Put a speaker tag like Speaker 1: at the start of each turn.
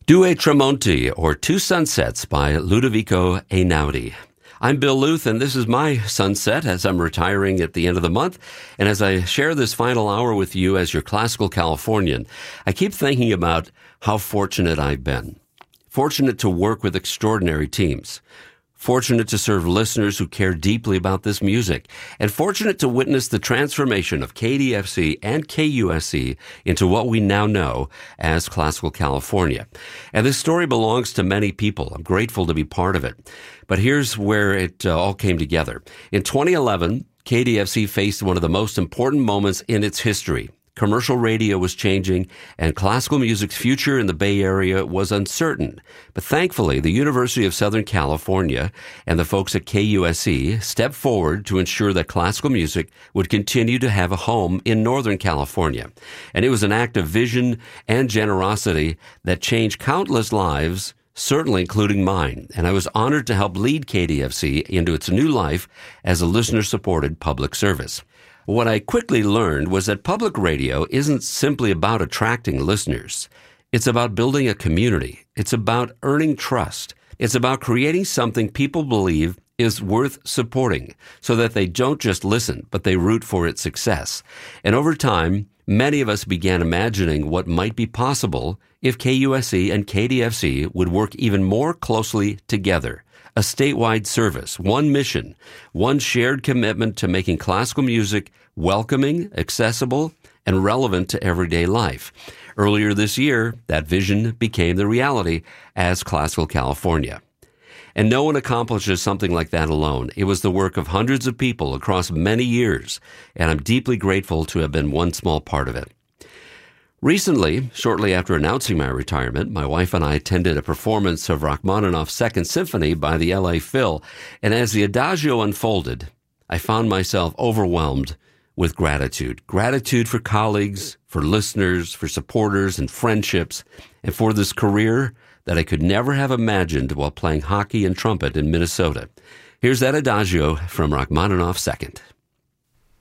Speaker 1: Due Tramonti, or Two Sunsets by Ludovico Einaudi. I'm Bill Luth, and this is my sunset as I'm retiring at the end of the month. And as I share this final hour with you as your classical Californian, I keep thinking about how fortunate I've been. Fortunate to work with extraordinary teams. Fortunate to serve listeners who care deeply about this music, and fortunate to witness the transformation of KDFC and KUSC into what we now know as Classical California. And this story belongs to many people. I'm grateful to be part of it. But here's where it all came together. In 2011, KDFC faced one of the most important moments in its history. Commercial radio was changing, and classical music's future in the Bay Area was uncertain. But thankfully, the University of Southern California and the folks at KUSC stepped forward to ensure that classical music would continue to have a home in Northern California. And it was an act of vision and generosity that changed countless lives, certainly including mine. And I was honored to help lead KDFC into its new life as a listener-supported public service. What I quickly learned was that public radio isn't simply about attracting listeners. It's about building a community. It's about earning trust. It's about creating something people believe is worth supporting so that they don't just listen, but they root for its success. And over time, many of us began imagining what might be possible if KUSC and KDFC would work even more closely together. A statewide service, one mission, one shared commitment to making classical music welcoming, accessible, and relevant to everyday life. Earlier this year, that vision became the reality as Classical California. And no one accomplishes something like that alone. It was the work of hundreds of people across many years, and I'm deeply grateful to have been one small part of it. Recently, shortly after announcing my retirement, my wife and I attended a performance of Rachmaninoff's Second Symphony by the LA Phil, and as the Adagio unfolded, I found myself overwhelmed with gratitude. Gratitude for colleagues, for listeners, for supporters and friendships, and for this career that I could never have imagined while playing hockey and trumpet in Minnesota. Here's that Adagio from Rachmaninoff's Second.